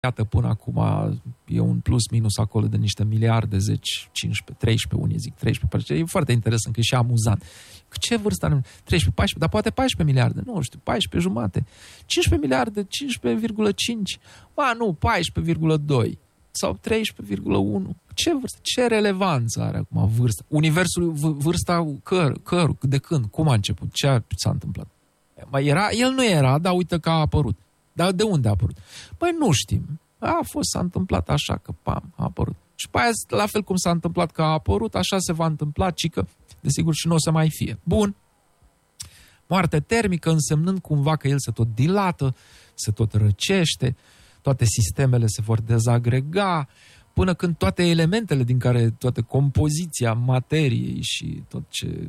iată, până acum e un plus minus acolo de niște miliarde, 10, 15, 13, unii zic 13, e foarte interesant, că e și amuzant. Ce vârstă are? 13, 14, dar poate 14 miliarde, nu știu, 14 jumate. 15 miliarde, 15,5, ba nu, 14,2 sau 13,1. Ce vârstă? Ce relevanță are acum vârsta? Universul, vârsta cărul, de când? Cum a început? Ce s-a întâmplat? El nu era, dar uite că a apărut. Dar de unde a apărut? Păi nu știm. S-a întâmplat așa că pam, a apărut. Și pe aia, la fel cum s-a întâmplat că a apărut, așa se va întâmpla, cică, desigur, și nu o să mai fie. Bun. Moarte termică, însemnând cumva că el se tot dilată, se tot răcește, toate sistemele se vor dezagrega, până când toate elementele din care, toată compoziția materiei și tot ce,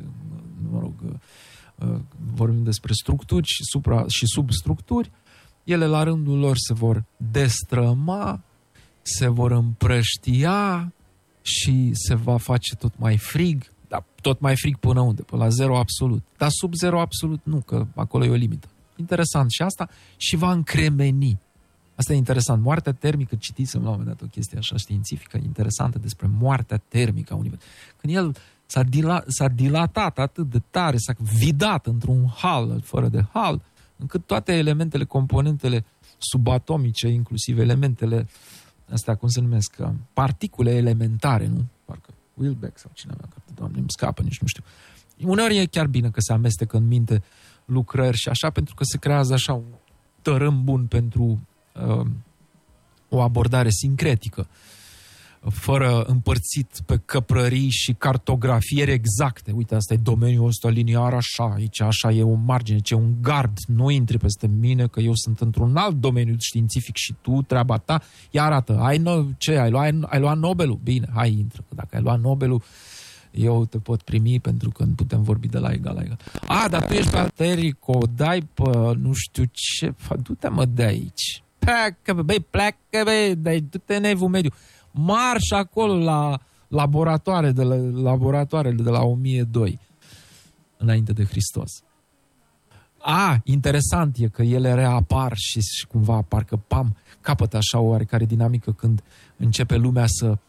vorbim despre structuri și substructuri, ele la rândul lor se vor destrăma, se vor împrăștia și se va face tot mai frig. Dar tot mai frig până unde? Până la zero absolut. Dar sub zero absolut nu, că acolo e o limită. Interesant și asta, și va încremeni. Asta e interesant. Moartea termică, citisem la un moment dat o chestie așa științifică interesantă despre moartea termică a Universului. Când el s-a dilatat atât de tare, s-a vidat într-un hal fără de hal, încât toate elementele, componentele subatomice, inclusiv elementele astea, cum se numesc, particule elementare, nu? Parcă Wilbeck sau cineva, Doamne, îmi scapă, nici nu știu. Uneori e chiar bine că se amestecă în minte lucrări și așa, pentru că se creează așa un tărâm bun pentru o abordare sincretică, fără împărțit pe căprării și cartografieri exacte. Uite, asta e domeniul ăsta liniar, așa, aici așa e o margine, ce e un gard, nu intri peste mine, că eu sunt într-un alt domeniu științific și tu, treaba ta, ea arată, ai luat Nobelul? Bine, hai, intră, că dacă ai luat Nobelul, eu te pot primi pentru că nu putem vorbi de la egal la egal. Dar tu ești pe Alterico, dai pe nu știu ce, du-te mă de aici. Pleacă, du-te în evul mediu. Marș acolo la laboratoarele de la 1002 înainte de Hristos. Interesant e că ele reapar și cumva parcă capătă așa o oarecare dinamică când începe lumea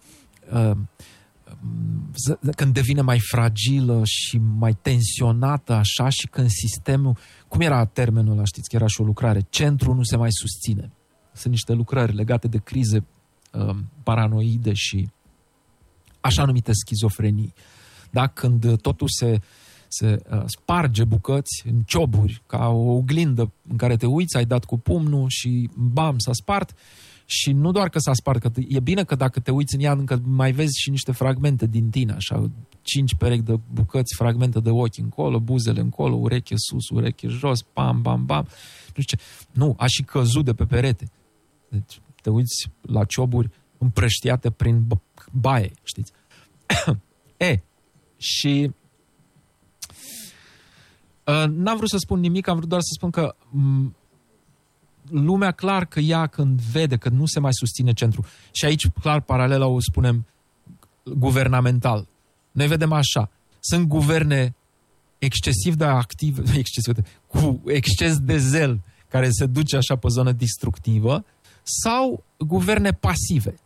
când devine mai fragilă și mai tensionată așa, și când sistemul, cum era termenul ăla, știți că era și o lucrare, centrul nu se mai susține. Sunt niște lucrări legate de crize paranoide și așa numite schizofrenii. Da? Când totul se sparge bucăți în cioburi, ca o oglindă în care te uiți, ai dat cu pumnul și bam, s-a spart. Și nu doar că s-a spart, că e bine că dacă te uiți în ea încă mai vezi și niște fragmente din tine, așa, 5 perechi de bucăți, fragmente de ochi încolo, buzele încolo, ureche sus, ureche jos, bam, bam, bam. Nu știu ce. Nu, a și căzut de pe perete. Deci te uiți la cioburi împrăștiate prin baie, știți? Și n-am vrut să spun nimic, am vrut doar să spun că lumea clar că ea când vede că nu se mai susține centrul, și aici clar paralela o spunem guvernamental. Noi vedem așa, sunt guverne excesiv de active, cu exces de zel, care se duce așa pe zonă destructivă, sau guverne pasive.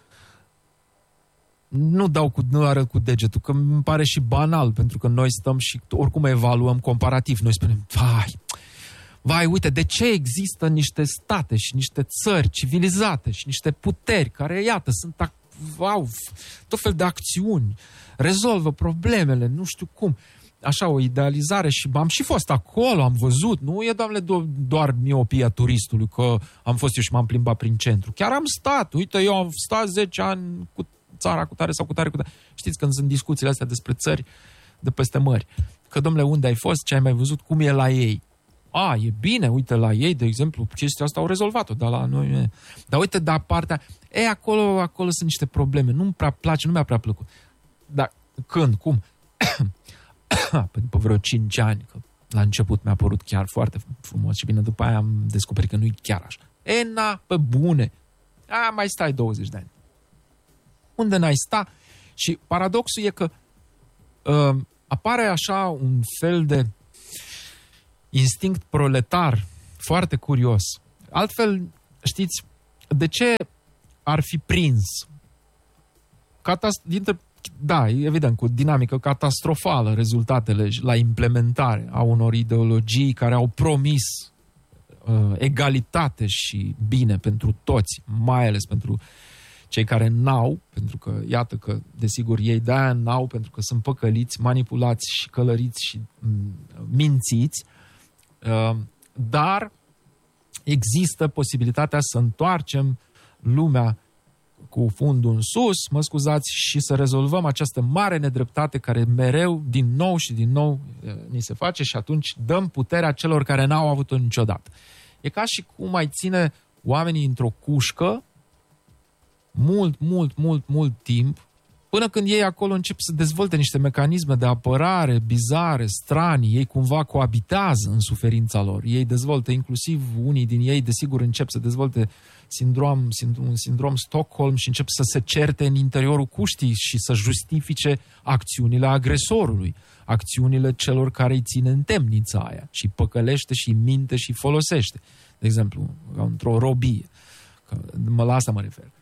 Nu arăt cu degetul, că îmi pare și banal, pentru că noi stăm și oricum evaluăm comparativ. Noi spunem, vai, uite, de ce există niște state și niște țări civilizate și niște puteri care, iată, au tot fel de acțiuni, rezolvă problemele, nu știu cum. Așa, o idealizare, și am și fost acolo, am văzut, nu e, Doamne, doar miopia turistului, că am fost eu și m-am plimbat prin centru. Chiar am stat, uite, eu am stat 10 ani cu țara cu tare sau cu tare. Știți, când sunt discuțiile astea despre țări de peste mări, că, domnule, unde ai fost, ce ai mai văzut, cum e la ei? E bine, uite, la ei, de exemplu, chestia asta au rezolvat-o, dar la noi... Dar uite, dar partea... acolo sunt niște probleme, nu-mi prea place, nu mi-a prea plăcut. Dar când, cum? După vreo 5 ani, că la început mi-a părut chiar foarte frumos și bine, după aia am descoperit că nu e chiar așa. Pe bune, mai stai 20 de ani. Unde n-ai sta? Și paradoxul e că apare așa un fel de instinct proletar foarte curios. Altfel, știți, De ce ar fi prins? Da, evident, cu dinamică catastrofală rezultatele la implementare a unor ideologii care au promis egalitate și bine pentru toți, mai ales pentru cei care n-au, pentru că, iată că, desigur, ei de-aia n-au, pentru că sunt păcăliți, manipulați și călăriți și mințiți, dar există posibilitatea să întoarcem lumea cu fundul în sus, mă scuzați, și să rezolvăm această mare nedreptate care mereu, din nou și din nou, ni se face și atunci dăm puterea celor care n-au avut-o niciodată. E ca și cum ai ține oamenii într-o cușcă mult timp, până când ei acolo încep să dezvolte niște mecanisme de apărare bizare, stranii, ei cumva coabitează în suferința lor. Ei dezvoltă, inclusiv unii din ei, desigur, încep să dezvolte un sindrom Stockholm și încep să se certe în interiorul cuștii și să justifice acțiunile agresorului, acțiunile celor care îi ține în temnița aia și păcălește și minte și folosește. De exemplu, într-o robie. La asta mă refer.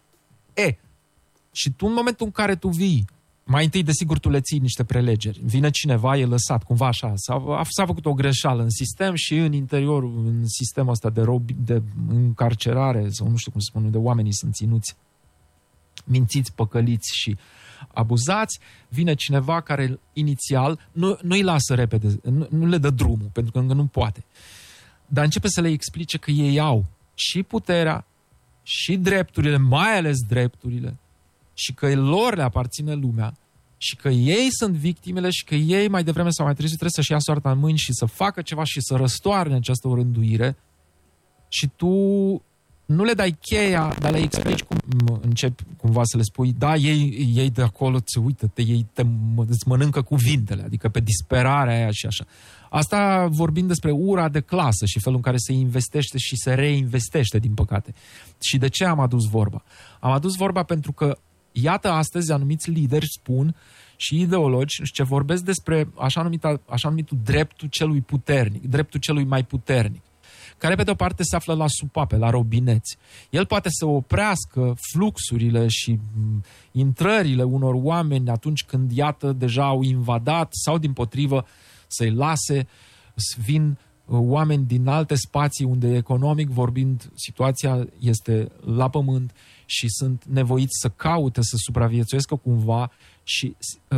Și tu în momentul în care tu vii, mai întâi, desigur, tu le ții niște prelegeri. Vine cineva, e lăsat, cumva așa, s-a făcut o greșeală în sistem și în interiorul, în sistemul ăsta de încarcerare, sau nu știu cum să spun, de oamenii sunt ținuți mințiți, păcăliți și abuzați, vine cineva care inițial nu-i lasă repede, nu le dă drumul, pentru că încă nu poate. Dar începe să le explice că ei au și puterea, și drepturile, mai ales drepturile, și că lor le aparține lumea și că ei sunt victimele și că ei mai devreme sau mai târziu trebuie să-și ia soarta în mâini și să facă ceva și să răstoarne această orânduire și tu nu le dai cheia, dar le explici cum începi cumva să le spui, da, ei de acolo, uită-te, ei îți mănâncă cuvintele, adică pe disperarea aia și așa. Asta vorbind despre ura de clasă și felul în care se investește și se reinvestește, din păcate. Și de ce am adus vorba? Am adus vorba pentru că, iată, astăzi anumiți lideri spun și ideologi ce vorbesc despre așa numitul dreptul celui puternic, dreptul celui mai puternic, care pe de o parte se află la supape, la robineți. El poate să oprească fluxurile și intrările unor oameni atunci când, iată, deja au invadat sau, dimpotrivă, să-i lase, vin oameni din alte spații unde, economic vorbind, situația este la pământ și sunt nevoiți să caute, să supraviețuiască cumva și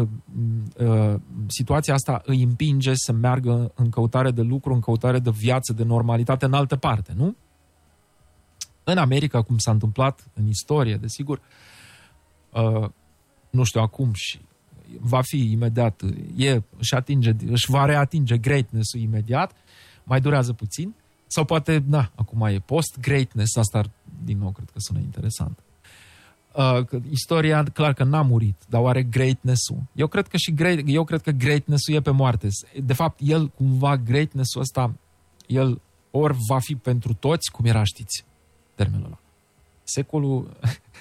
situația asta îi împinge să meargă în căutare de lucru, în căutare de viață, de normalitate în altă parte, nu? În America, cum s-a întâmplat în istorie, desigur, nu știu acum și va fi imediat, își va reatinge greatness-ul imediat, mai durează puțin, sau poate, acum e post-greatness, asta din nou cred că sună interesant. Istoria, clar că n-a murit, dar oare greatness-ul? Eu cred că greatness-ul e pe moarte. De fapt, el cumva, greatness-ul ăsta, el ori va fi pentru toți, cum era, știți, termenul ăla. Secolul,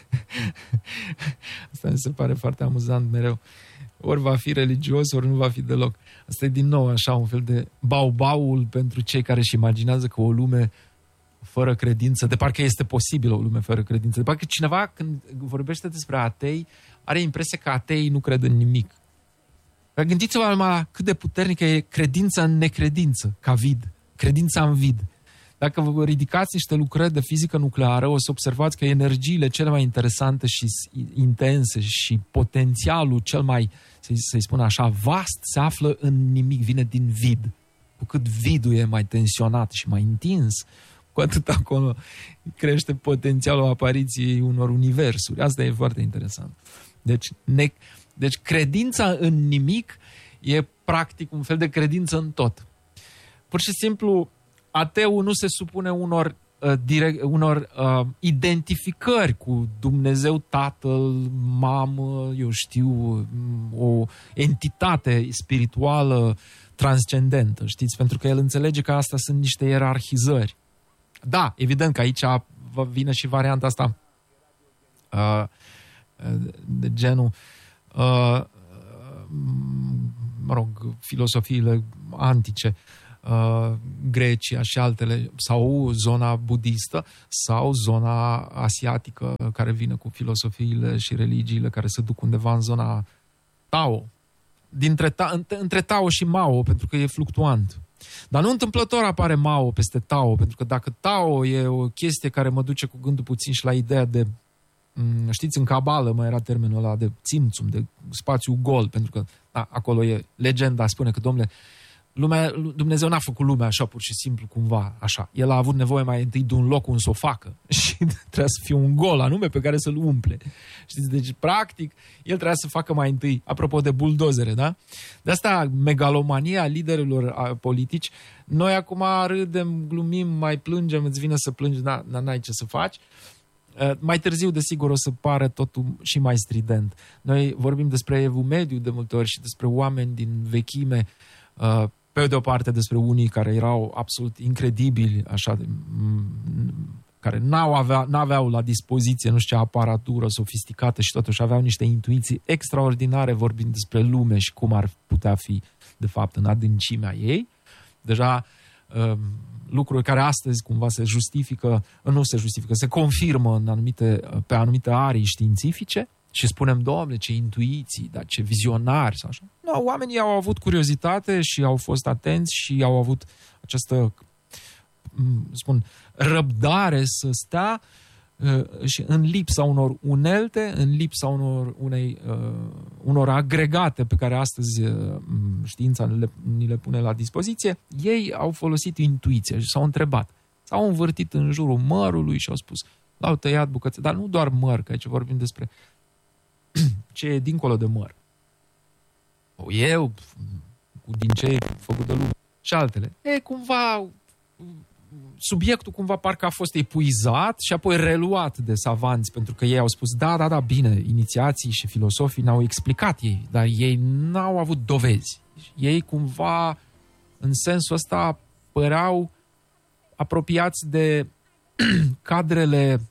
asta mi se pare foarte amuzant mereu, ori va fi religios, ori nu va fi deloc. Asta e din nou așa un fel de bau-baul pentru cei care își imaginează că o lume fără credință, de parcă este posibil o lume fără credință. De parcă cineva, când vorbește despre atei, are impresia că ateii nu cred în nimic. Dar gândiți-vă la cât de puternică e credința în necredință, ca vid. Credința în vid. Dacă vă ridicați niște lucrări de fizică nucleară, o să observați că energiile cele mai interesante și intense și potențialul cel mai, să-i spun așa, vast se află în nimic, vine din vid. Cu cât vidul e mai tensionat și mai întins, cu atât acolo crește potențialul apariției unor universuri. Asta e foarte interesant. Deci credința în nimic e practic un fel de credință în tot. Pur și simplu, ateul nu se supune unor identificări cu Dumnezeu Tatăl, mamă, eu știu, o entitate spirituală transcendentă, știți? Pentru că el înțelege că astea sunt niște ierarhizări. Da, evident că aici vine și varianta asta de genul filosofiile antice. Grecia și altele, sau zona budistă, sau zona asiatică, care vine cu filosofiile și religiile care se duc undeva în zona Tao. Între Tao și Mao, pentru că e fluctuant. Dar nu întâmplător apare Mao peste Tao, pentru că dacă Tao e o chestie care mă duce cu gândul puțin și la ideea de, știți, în cabală mai era termenul ăla de țimțum, de spațiu gol, pentru că acolo e legenda, spune că, domnule, Dumnezeu n-a făcut lumea așa pur și simplu cumva, așa. El a avut nevoie mai întâi de un loc unde să o facă și trebuia să fie un gol anume pe care să-l umple. Știți, deci practic el trebuia să facă mai întâi, apropo de buldozere, da? De asta megalomania liderilor politici, noi acum râdem, glumim, mai plângem, îți vine să plângi, n-ai ce să faci. Mai târziu, desigur, o să pară totul și mai strident. Noi vorbim despre evul mediu de multe ori și despre oameni din vechime, pe de o parte despre unii care erau absolut incredibili, așa, care n-aveau la dispoziție, nu știu ce aparatură sofisticată și totuși aveau niște intuiții extraordinare vorbind despre lume și cum ar putea fi, de fapt, în adâncimea ei. Deja lucruri care astăzi cumva se confirmă pe anumite arii științifice. Și spunem, Doamne, ce intuiții, dar ce vizionari sau așa. No, oamenii au avut curiozitate și au fost atenți și au avut această, răbdare să stea și în lipsa unor unelte, în lipsa unor agregate pe care astăzi știința ni le pune la dispoziție, ei au folosit intuiția și s-au întrebat. S-au învârtit în jurul mărului și au spus, l-au tăiat bucățe, dar nu doar măr, că aici vorbim despre ce e dincolo de măr. Eu, din ce e făcut de lume și altele. Cumva, subiectul cumva parcă a fost epuizat și apoi reluat de savanți, pentru că ei au spus, da, bine, inițiații și filosofii n-au explicat ei, dar ei n-au avut dovezi. Ei cumva, în sensul ăsta, păreau apropiați de cadrele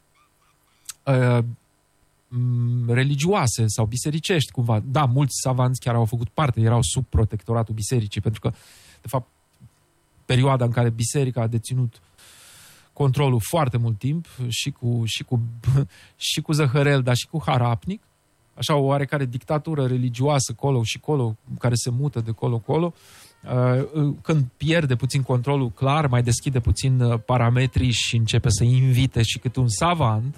religioase sau bisericești, cumva. Da, mulți savanți chiar au făcut parte, erau sub protectoratul bisericii, pentru că, de fapt, perioada în care biserica a deținut controlul foarte mult timp și cu Zăhărel, dar și cu Harapnic, așa o oarecare dictatură religioasă colo și colo, care se mută de colo-colo, când pierde puțin controlul, clar, mai deschide puțin parametrii și începe să invite și cât un savant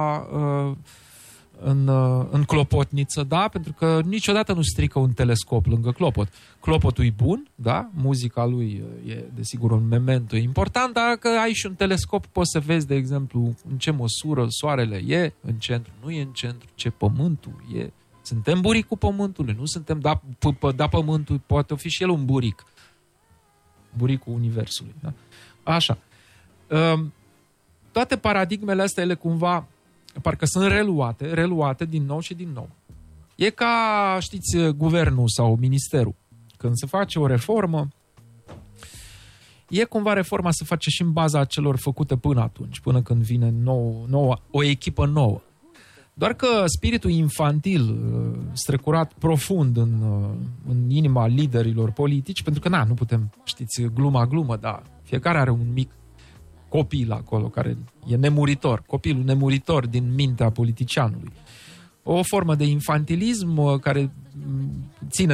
în clopotniță, da? Pentru că niciodată nu strică un telescop lângă clopot. Clopotul e bun, da? Muzica lui e, desigur, un memento important, dar dacă ai și un telescop, poți să vezi, de exemplu, în ce măsură soarele e în centru, nu e în centru, ce pământul e. Suntem buricul pământului, nu suntem, da, pământul poate fi și el un buric. Buricul universului, da? Așa. Toate paradigmele astea, ele cumva parcă sunt reluate din nou și din nou. E ca, știți, guvernul sau ministerul. Când se face o reformă, e cumva reforma se face și în baza celor făcute până atunci, până când vine o echipă nouă. Doar că spiritul infantil, strecurat profund în inima liderilor politici, pentru că, nu putem, știți, glumă, dar fiecare are un mic copil acolo, care e nemuritor, copilul nemuritor din mintea politicianului. O formă de infantilism care ține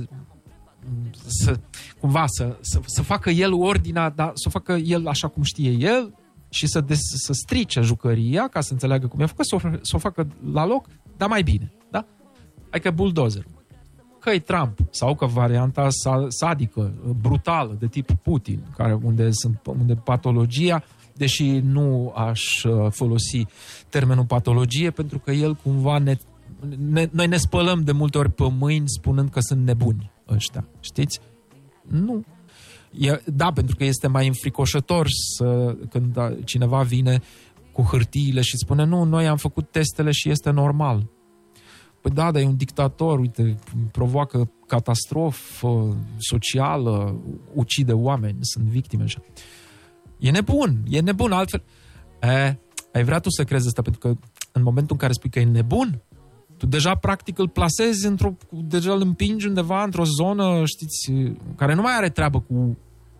să facă el ordinea, dar să o facă el așa cum știe el și să strice jucăria, ca să înțeleagă cum e făcut, să o facă la loc, dar mai bine. Da? Adică buldozerul. Că-i Trump sau că varianta sadică, brutală, de tip Putin, unde patologia, deși nu aș folosi termenul patologie, pentru că el cumva noi ne spălăm de multe ori pe mâini spunând că sunt nebuni ăștia. Știți? Nu. Da, pentru că este mai înfricoșător când cineva vine cu hârtiile și spune, nu, noi am făcut testele și este normal. Păi da, dar e un dictator, uite, provoacă catastrofă socială, ucide oameni, sunt victime așa. E nebun, altfel. Ai vrea tu să crezi asta, pentru că în momentul în care spui că e nebun, tu deja practic îl plasezi deja îl împingi undeva într-o zonă, știți, care nu mai are treabă cu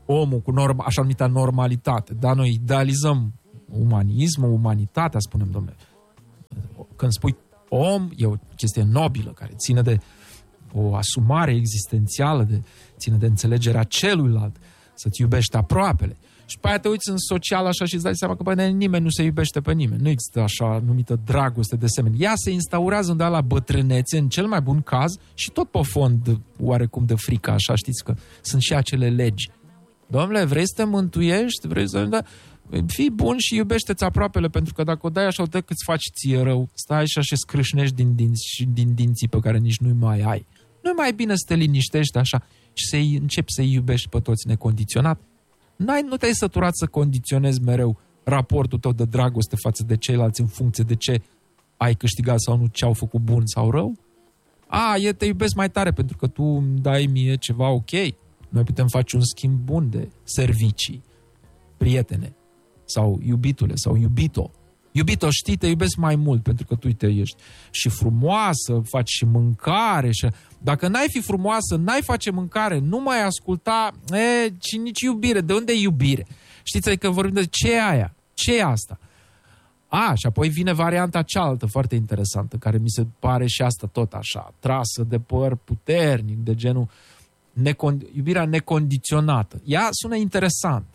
omul cu așa numită normalitate. Dar noi idealizăm umanismul, umanitatea, spunem, domnule. Când spui om, e o chestie nobilă, care ține de o asumare existențială, ține de înțelegerea celuilalt, să-ți iubești aproapele. Și pe aia te uiți în social așa și îți dai seama că nimeni nu se iubește pe nimeni. Nu există așa numită dragoste de semeni. Ea se instaurează undeva la bătrânețe, în cel mai bun caz, și tot pe fond oarecum de frică, așa, știți că sunt și acele legi. Dom'le, vrei să te mântuiești? Vrei să... Fii bun și iubește-ți aproapele, pentru că dacă o dai așa, o dă că-ți faci ție rău. Stai așa și scrâșnești din dinții pe care nici nu-i mai ai. Nu-i mai bine să te liniștești așa și să începi să-i iubești pe toți necondiționat? Nu te-ai săturat să condiționezi mereu raportul tău de dragoste față de ceilalți în funcție de ce ai câștigat sau nu, ce au făcut bun sau rău? Te iubesc mai tare pentru că tu îmi dai mie ceva ok. Noi putem face un schimb bun de servicii, prietene, sau iubitule, sau iubito. Iubito, știi, te iubesc mai mult pentru că tu ești și frumoasă, faci și mâncare. Și... Dacă n-ai fi frumoasă, n-ai face mâncare, nu mai asculta, ci nici iubire. De unde e iubire? Știți că vorbim de ce e aia? Ce e asta? Și apoi vine varianta cealaltă, foarte interesantă, care mi se pare și asta tot așa, trasă de păr puternic, de genul iubirea necondiționată. Ea sună interesant.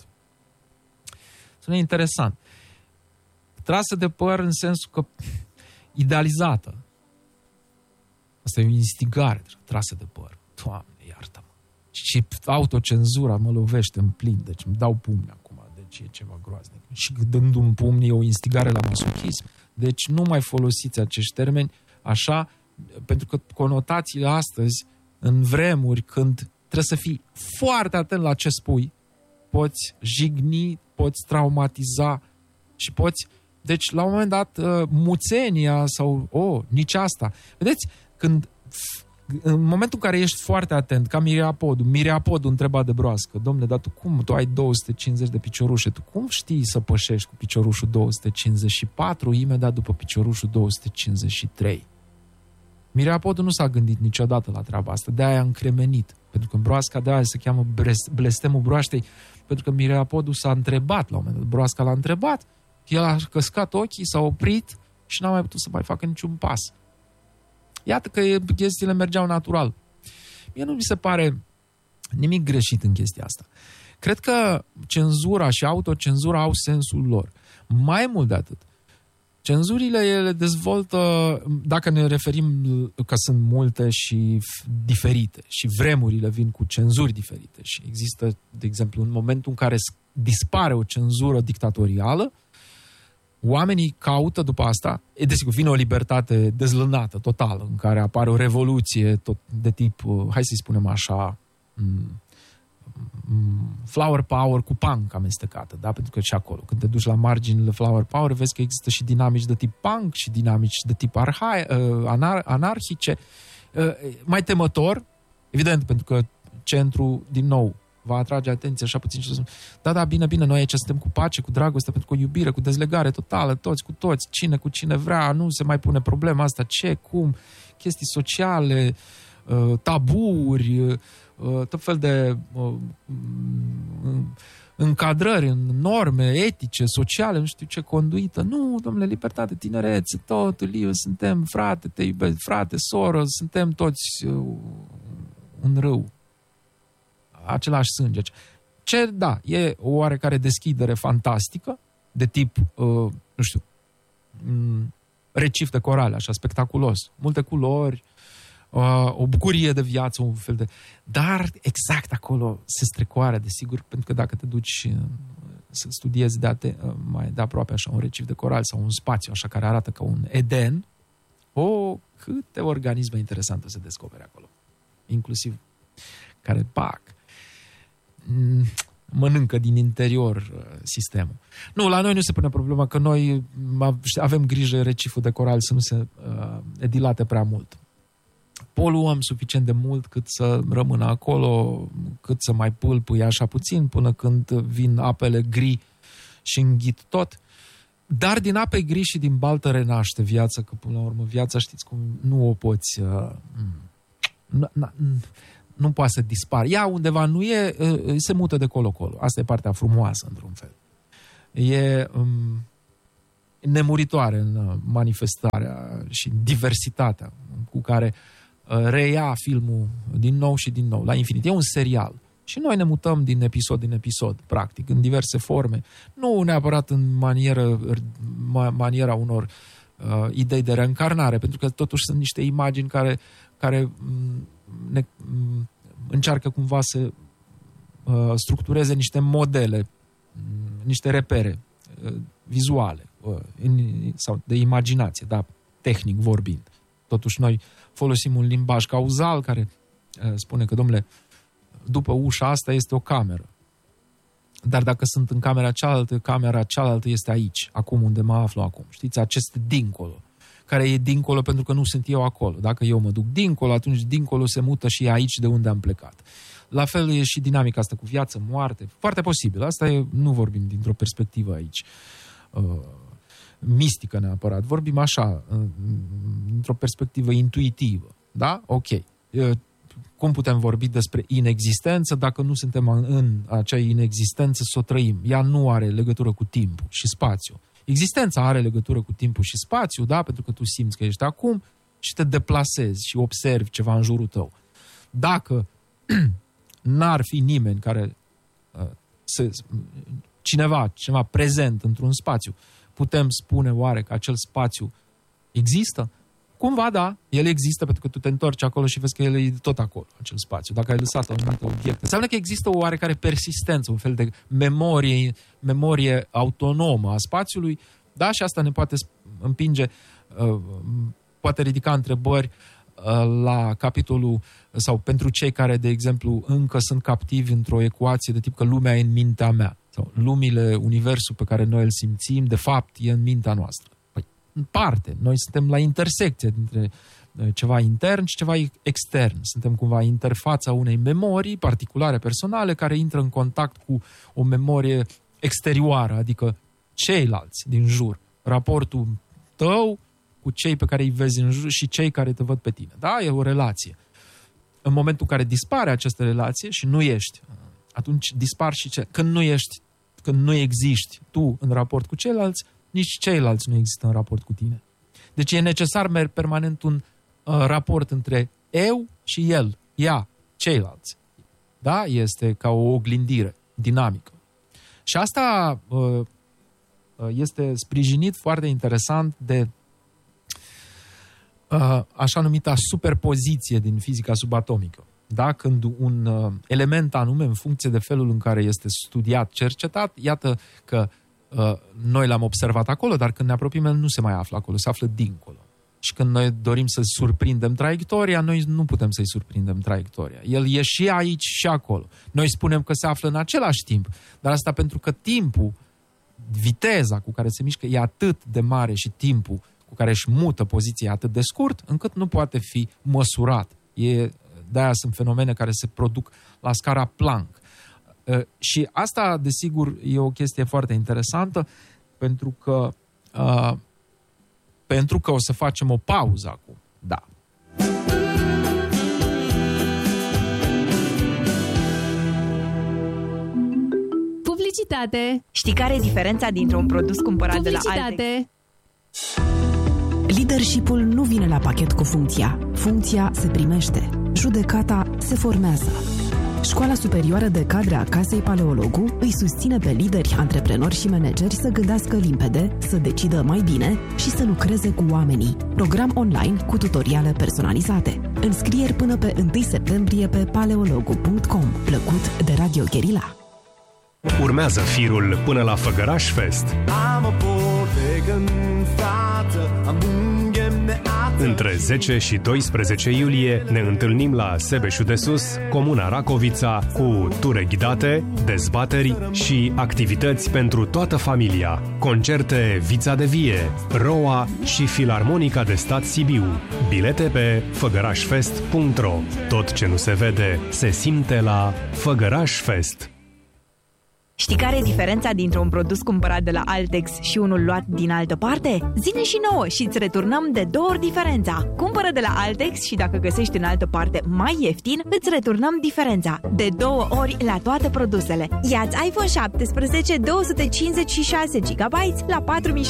Trasă de păr în sensul că idealizată. Asta e o instigare, trasă de păr. Doamne, iartă-mă. Și autocenzura mă lovește în plin, deci îmi dau pumni acum, deci e ceva groaznic. Și dând un pumn e o instigare la masochism. Deci nu mai folosiți acești termeni așa, pentru că conotațiile astăzi, în vremuri când trebuie să fii foarte atent la ce spui, poți jigni, poți traumatiza și poți... Deci, la un moment dat, muțenia sau... nici asta. Vedeți, în momentul în care ești foarte atent, ca Miriapodul întreba de broască, dom'le, dar tu ai 250 de piciorușe, tu cum știi să pășești cu piciorușul 254 imediat după piciorușul 253? Miriapodul nu s-a gândit niciodată la treaba asta, de-aia a încremenit. Pentru că în broasca de aia se cheamă blestemul broaștei, pentru că Miriapodul s-a întrebat la un moment dat. Broasca l-a întrebat, el a căscat ochii, s-a oprit și n-a mai putut să mai facă niciun pas. Iată că chestiile mergeau natural. Mie nu mi se pare nimic greșit în chestia asta. Cred că cenzura și autocenzura au sensul lor. Mai mult de atât, cenzurile ele dezvoltă, dacă ne referim că sunt multe și diferite și vremurile vin cu cenzuri diferite și există, de exemplu, în momentul în care dispare o cenzură dictatorială, oamenii caută după asta, desigur, vine o libertate dezlănată, totală, în care apare o revoluție tot de tip, hai să-i spunem așa, flower power cu punk amestecată, da? Pentru că și acolo, când te duci la marginile flower power, vezi că există și dinamici de tip punk și dinamici de tip anarhice. Mai temător, evident, pentru că centru, din nou, va atrage atenția așa puțin și da, bine, noi aici suntem cu pace, cu dragoste, pentru că o iubire, cu dezlegare totală, toți cu toți, cine cu cine vrea, nu se mai pune problema asta, ce, cum, chestii sociale, tabuuri, tot fel de încadrări în norme etice, sociale, nu știu ce, conduită. Nu, domnule, libertate, tinerețe, totul, suntem frate, te iubesc, frate, soră, suntem toți un râu. Același sânge. Da, e o oarecare deschidere fantastică, de tip, nu știu, recif de corale, așa, spectaculos. Multe culori, o bucurie de viață, un fel de... Dar exact acolo se strecoare, desigur, pentru că dacă te duci să studiezi mai de aproape așa un recif de coral sau un spațiu așa care arată ca un Eden, câte organisme interesante se descopere acolo. Inclusiv care mănâncă din interior sistemul. Nu, la noi nu se pune problema că noi avem grijă reciful de coral să nu se edilate prea mult. Poluăm suficient de mult cât să rămână acolo, cât să mai pâlpâie așa puțin până când vin apele gri și înghit tot. Dar din ape gri și din baltă renaște viața, că până la urmă viața, știți cum, nu o poți... nu poate să dispară. Ea undeva nu e, se mută de colo-colo. Asta e partea frumoasă, într-un fel. E nemuritoare în manifestarea și diversitatea cu care reia filmul din nou și din nou, la infinit. E un serial. Și noi ne mutăm din episod în episod, practic, în diverse forme. Nu neapărat în maniera unor idei de reîncarnare, pentru că totuși sunt niște imagini care ne încearcă cumva să structureze niște modele, niște repere vizuale sau de imaginație, da, tehnic vorbind. Totuși noi folosim un limbaj cauzal care spune că, domnule, după ușa asta este o cameră. Dar dacă sunt în camera cealaltă este aici, acum unde mă aflu acum. Știți, acest dincolo, care e dincolo pentru că nu sunt eu acolo. Dacă eu mă duc dincolo, atunci dincolo se mută și aici de unde am plecat. La fel e și dinamica asta cu viață, moarte. Foarte posibil. Asta e, nu vorbim dintr-o perspectivă aici mistică neapărat. Vorbim așa, dintr-o perspectivă intuitivă. Da? Ok. Cum putem vorbi despre inexistență dacă nu suntem în acea inexistență să o trăim? Ea nu are legătură cu timpul și spațiu. Existența are legătură cu timpul și spațiu, da? Pentru că tu simți că ești acum și te deplasezi și observi ceva în jurul tău. Dacă n-ar fi nimeni care cineva prezent într-un spațiu, putem spune oare că acel spațiu există? Cumva da, el există pentru că tu te întorci acolo și vezi că el e tot acolo, acel spațiu. Dacă ai lăsat anumite obiecte. Înseamnă că există o oarecare persistență, un fel de memorie autonomă a spațiului, da, și asta ne poate împinge, poate ridica întrebări la capitolul, sau pentru cei care, de exemplu, încă sunt captivi într-o ecuație de tip că lumea e în mintea mea. Sau lumile, universul pe care noi îl simțim, de fapt, e în mintea noastră. În parte. Noi suntem la intersecție dintre ceva intern și ceva extern. Suntem cumva interfața unei memorii particulare, personale, care intră în contact cu o memorie exterioară, adică ceilalți din jur. Raportul tău cu cei pe care îi vezi în jur și cei care te văd pe tine. Da? E o relație. În momentul în care dispare această relație și nu ești, atunci dispar și când nu existi tu în raport cu ceilalți, nici ceilalți nu există în raport cu tine. Deci e necesar permanent un raport între eu și el, ea, ceilalți. Da? Este ca o oglindire dinamică. Și asta este sprijinit foarte interesant de așa numita superpoziție din fizica subatomică. Da? Când un element anume, în funcție de felul în care este studiat, cercetat, iată că noi l-am observat acolo, dar când ne apropiem, el nu se mai află acolo, se află dincolo. Și când noi dorim să surprindem traiectoria, noi nu putem să-i surprindem traiectoria. El e și aici și acolo. Noi spunem că se află în același timp, dar asta pentru că timpul, viteza cu care se mișcă e atât de mare și timpul cu care își mută poziția atât de scurt, încât nu poate fi măsurat. De-aia sunt fenomene care se produc la scara Planck. Și asta, desigur, e o chestie foarte interesantă, pentru că o să facem o pauză acum. Da. Publicitate. Știi care e diferența dintre un produs cumpărat de la alte? Leadership-ul nu vine la pachet cu funcția. Funcția se primește. Judecata se formează. Școala Superioară de Cadre a Casei Paleologu îi susține pe lideri, antreprenori și manageri să gândească limpede, să decidă mai bine și să lucreze cu oamenii. Program online cu tutoriale personalizate. Înscrieri până pe 1 septembrie pe paleologu.com. Plăcut de Radio Guerilla. Urmează firul până la Făgăraș Fest. Între 10 și 12 iulie ne întâlnim la Sebeșu de Sus, Comuna Racovița, cu ture ghidate, dezbateri și activități pentru toată familia. Concerte Vița de Vie, Roa și Filarmonica de Stat Sibiu. Bilete pe făgărașfest.ro. Tot ce nu se vede, se simte la Făgăraș Fest. Știi care e diferența dintre un produs cumpărat de la Altex și unul luat din altă parte? Zine și nouă și îți returnăm de 2 ori diferența. Cumpără de la Altex și dacă găsești în altă parte mai ieftin, îți returnăm diferența. De 2 ori la toate produsele. Ia-ți iPhone 17 256 GB la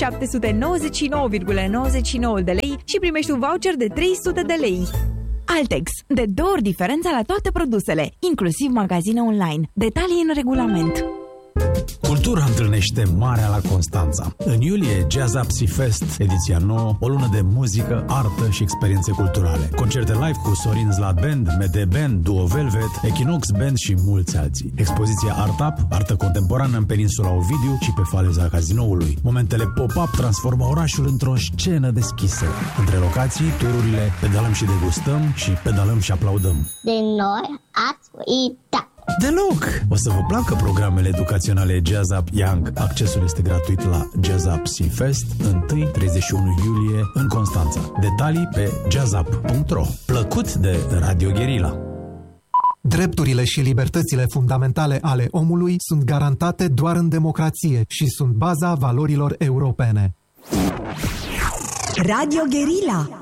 4.799,99 de lei și primești un voucher de 300 de lei. Altex. De 2 ori diferența la toate produsele, inclusiv magazine online. Detalii în regulament. Cultura întâlnește Marea la Constanța. În iulie, Jazz Up Sea Fest, ediția 9, o lună de muzică, artă și experiențe culturale. Concerte live cu Sorin Zlat Band, Mede Band, Duo Velvet, Equinox Band și mulți alții. Expoziția Art Up, artă contemporană în peninsula Ovidiu și pe faleza Cazinoului. Momentele pop-up transformă orașul într-o scenă deschisă. Între locații, tururile, pedalăm și degustăm și pedalăm și aplaudăm. De noi ați uitat. Deloc! O să vă placă programele educaționale Jazz Up Young. Accesul este gratuit la Jazz Up Sea Fest, 1-31 iulie în Constanța. Detalii pe jazzup.ro. Plăcut de Radio Guerilla. Drepturile și libertățile fundamentale ale omului sunt garantate doar în democrație și sunt baza valorilor europene. Radio Guerilla.